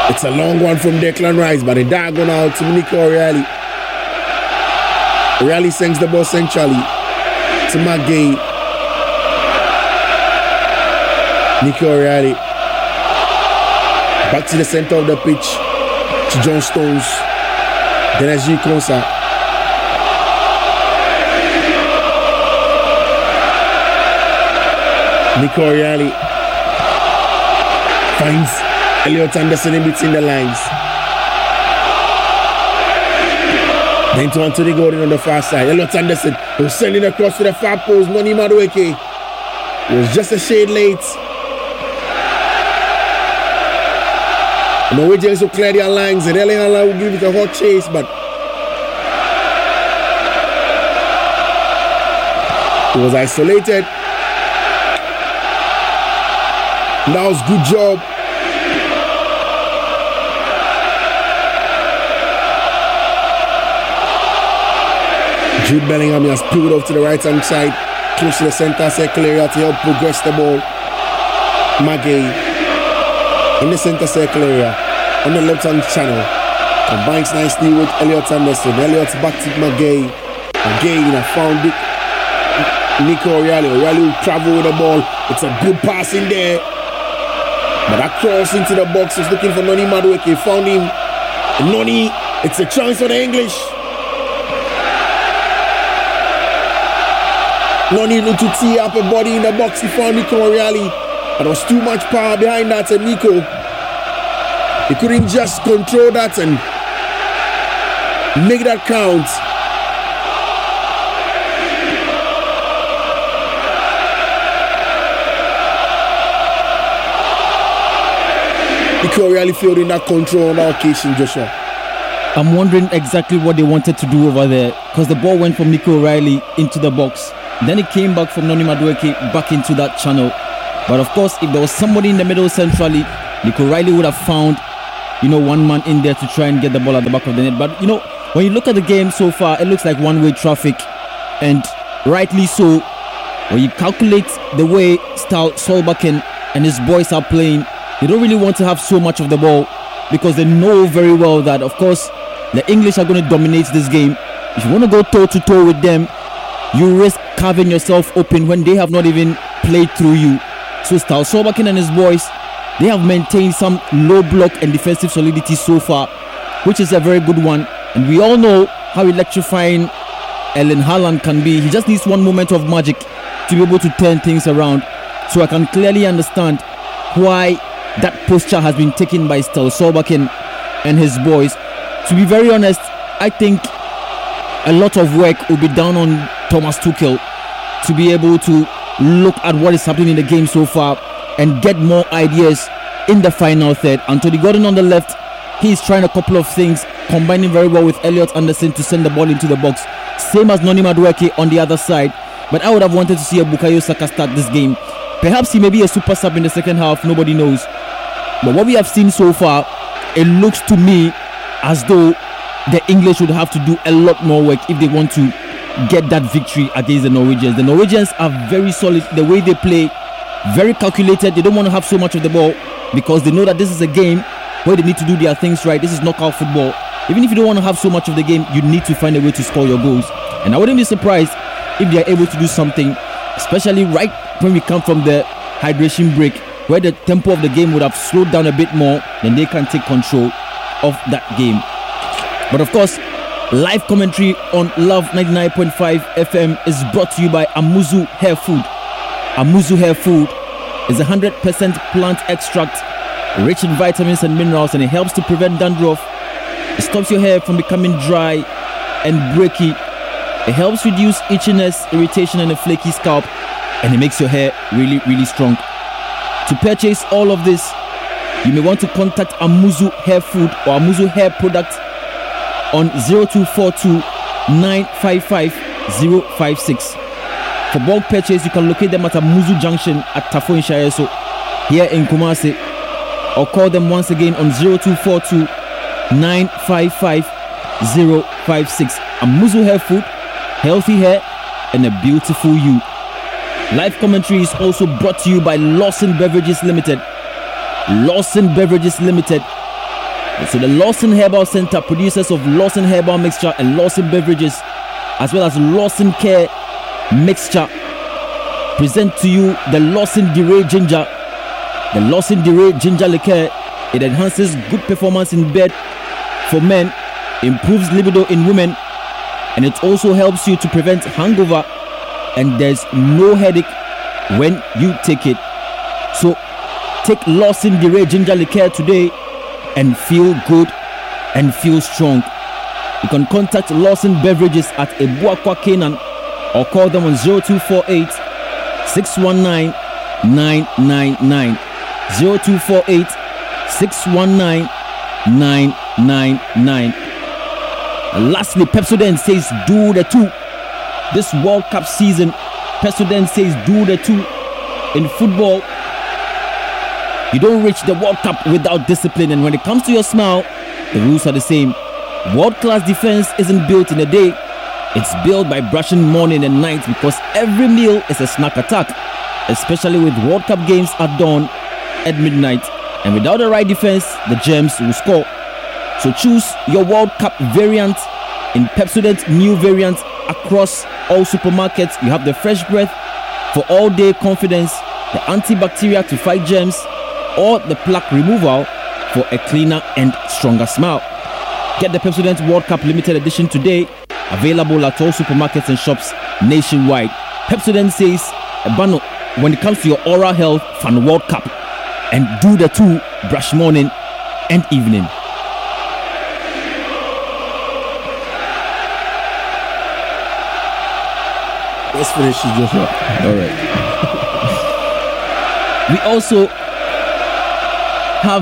It's a long one from Declan Rice, but the diagonal to Nico O'Reilly. O'Reilly sends the ball centrally to McGay. Nico O'Reilly back to the center of the pitch to John Stones. Then as Konsa. Nico O'Reilly finds Elliot Anderson in between the lines. Then to Anthony Gordon on the far side. Elliot Anderson was sending across to the far post. Noni Madueke was just a shade late. The Norwegians will clear their lines and Erling Haaland will give it a hot chase, but he was isolated. That was good job. Jude Bellingham has pulled off to the right hand side, close to the center circle area to help progress the ball. Magay in the center circle area on the left hand channel, combines nicely with Elliot Anderson. Elliot's back to Magay. Magay found it. Nico O'Reilly. O'Reilly will travel with the ball. It's a good pass in there. But that cross into the box is looking for Noni Madueke. Found him. Noni, it's a chance for the English. Noni looked to tee up a body in the box. He found Nico O'Reilly. But there was too much power behind that, and Nico, he couldn't just control that and make that count. Nico O'Reilly failed in that control on that occasion, Joshua. I'm wondering exactly what they wanted to do over there, because the ball went from Nico O'Reilly into the box. Then it came back from Noni Madueke back into that channel. But of course, if there was somebody in the middle centrally, Nico O'Reilly would have found, one man in there to try and get the ball at the back of the net. But, when you look at the game so far, it looks like one-way traffic. And rightly so, when you calculate the way Solbakken and his boys are playing, they don't really want to have so much of the ball because they know very well that, of course, the English are going to dominate this game. If you want to go toe-to-toe with them, you risk carving yourself open when they have not even played through you. So Solbakken and his boys, they have maintained some low block and defensive solidity so far, which is a very good one. And we all know how electrifying Erling Haaland can be. He just needs one moment of magic to be able to turn things around. So I can clearly understand why that posture has been taken by Solbakken and his boys. To be very honest, I think a lot of work will be done on Thomas Tuchel to be able to look at what is happening in the game so far and get more ideas in the final third. Anthony Gordon on the left, he's trying a couple of things, combining very well with Elliot Anderson to send the ball into the box. Same as Noni Madueke on the other side. But I would have wanted to see a Bukayo Saka start this game. Perhaps he may be a super sub in the second half, nobody knows. But what we have seen so far, it looks to me as though the English would have to do a lot more work if they want to get that victory against the Norwegians. The Norwegians are very solid. The way they play, very calculated. They don't want to have so much of the ball because they know that this is a game where they need to do their things right. This is knockout football. Even if you don't want to have so much of the game, you need to find a way to score your goals. And I wouldn't be surprised if they are able to do something, especially right when we come from the hydration break, where the tempo of the game would have slowed down a bit more, then they can take control of that game. But of course, live commentary on Love 99.5 FM is brought to you by Amuzu Hair Food. Amuzu Hair Food is 100% plant extract, rich in vitamins and minerals, and it helps to prevent dandruff. It stops your hair from becoming dry and breaky. It helps reduce itchiness, irritation, and a flaky scalp, and it makes your hair really, really strong. To purchase all of this, you may want to contact Amuzu Hair Food or Amuzu Hair Products on 0242 955 056. For bulk purchase, you can locate them at Amuzu Junction at Tafo Inshayeso here in Kumasi, or call them once again on 0242 955 056. Amuzu Hair Food, healthy hair and a beautiful you. Live commentary is also brought to you by Lawson Beverages Limited. Lawson Beverages Limited, So the Lawson Herbal Center, producers of Lawson Herbal Mixture and Lawson Beverages, as well as Lawson Care Mixture, present to you the Lawson DeRay Ginger. The Lawson DeRay Ginger Liqueur. It enhances good performance in bed for men, improves libido in women, and it also helps you to prevent hangover, and there's no headache when you take it. So take Lawson DeRay Ginger Liqueur today and feel good and feel strong. You can contact Lawson Beverages at Ebuakwa Kenan or call them on 0248 619 999. 0248 619 999. And lastly, Pepsodent says do the two. This World Cup season, Pepsodent says do the two. In football, you don't reach the World Cup without discipline, and when it comes to your smile, the rules are the same. World-class defense isn't built in a day. It's built by brushing morning and night, because every meal is a snack attack, especially with World Cup games at dawn at midnight. And without the right defense, the germs will score. So choose your World Cup variant in Pepsodent new variant across all supermarkets. You have the fresh breath for all-day confidence, the antibacterial to fight germs, or the plaque removal for a cleaner and stronger smile. Get the Pepsodent World Cup limited edition today, available at all supermarkets and shops nationwide. Pepsodent says, Ebano, when it comes to your oral health, fan World Cup, and do the two, brush morning and evening. Let's finish it, Joshua. All right. We also have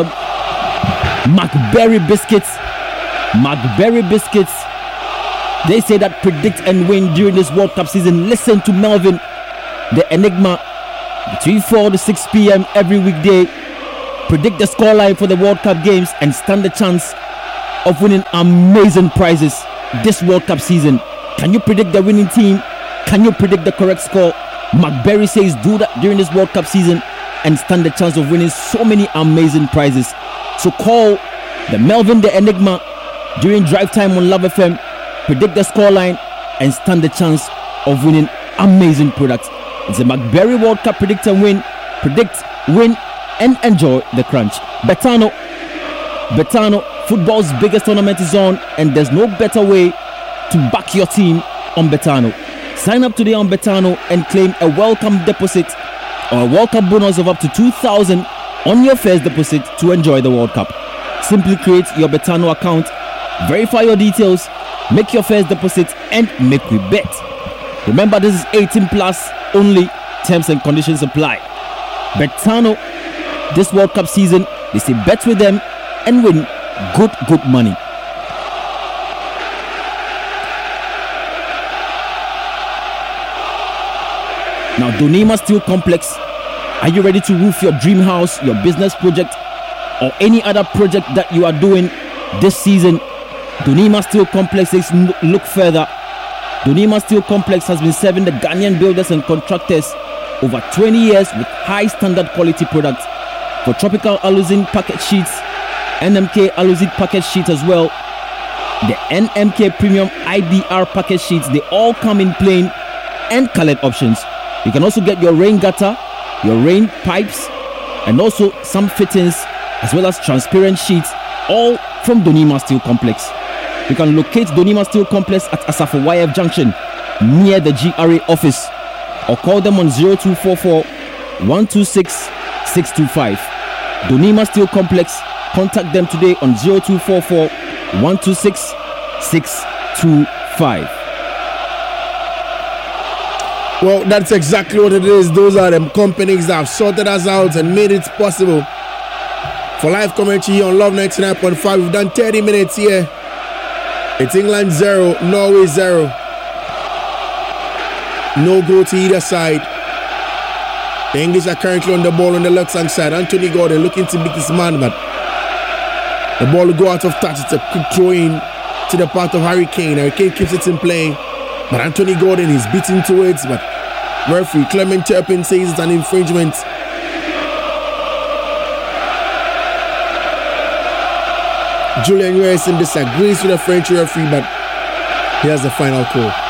McBerry biscuits. McBerry biscuits. They say that predict and win during this World Cup season. Listen to Melvin, the Enigma, between 4 to 6 p.m. every weekday. Predict the scoreline for the World Cup games and stand the chance of winning amazing prizes this World Cup season. Can you predict the winning team? Can you predict the correct score? McBerry says do that during this World Cup season and stand the chance of winning so many amazing prizes. So call the Melvin the Enigma during drive time on Love FM, predict the scoreline and stand the chance of winning amazing products. It's a McBerry World Cup predict and win. Predict, win and enjoy the crunch. Betano, football's biggest tournament is on, and there's no better way to back your team on Betano. Sign up today on Betano and claim a welcome deposit or a welcome bonus of up to 2,000 on your first deposit to enjoy the World Cup. Simply create your Betano account, verify your details, make your first deposit and make we bet. Remember, this is 18 plus only. Terms and conditions apply. Betano, this World Cup season, they say bet with them and win good money. Now, Donema Steel Complex, are you ready to roof your dream house, your business project, or any other project that you are doing this season? Donema Steel Complex says look further. Donema Steel Complex has been serving the Ghanaian builders and contractors over 20 years with high standard quality products. For tropical aluzinum packet sheets, NMK aluzinum packet sheets as well, the NMK premium IBR packet sheets, they all come in plain and colored options. You can also get your rain gutter, your rain pipes, and also some fittings, as well as transparent sheets, all from Donema Steel Complex. You can locate Donema Steel Complex at Asafo YF Junction, near the GRA office, or call them on 0244 126 625. Donema Steel Complex, contact them today on 0244 126 625. Well, that's exactly what it is. Those are them companies that have sorted us out and made it possible. For live commentary here on Love 99.5, we've done 30 minutes here. It's England 0, Norway 0. No goal to either side. The English are currently on the ball on the left hand side. Anthony Gordon looking to beat this man, but the ball will go out of touch. It's a quick throw in to the path of Harry Kane. Harry Kane keeps it in play, but Anthony Gordon is beaten towards, but referee Clement Turpin says it's an infringement. Julian Harrison disagrees with the French referee, but he has the final call.